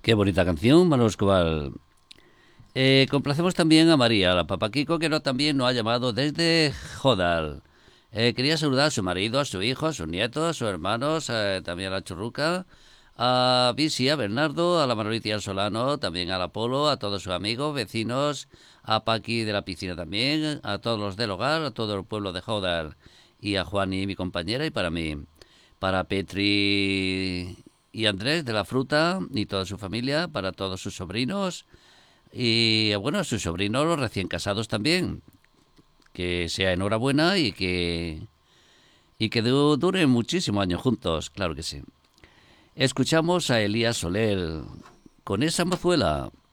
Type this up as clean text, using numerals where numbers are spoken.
Qué bonita canción, Manolo Escobar. Complacemos también a María, la papaquico, que también nos ha llamado desde Jodal. Quería saludar a su marido, a su hijo, a sus nietos, a sus hermanos, también a la Churruca, a Visi, a Bernardo, a la Manolita Solano, también al Apolo, a todos sus amigos, vecinos, a Paqui de la piscina también, a todos los del hogar, a todo el pueblo de Jodal, y a Juan y mi compañera, y para mí, para Petri y Andrés de la fruta y toda su familia, para todos sus sobrinos y bueno, a sus sobrinos, los recién casados también. Que sea enhorabuena y que duren muchísimos años juntos, claro que sí. Escuchamos a Elías Soler con esa mozuela.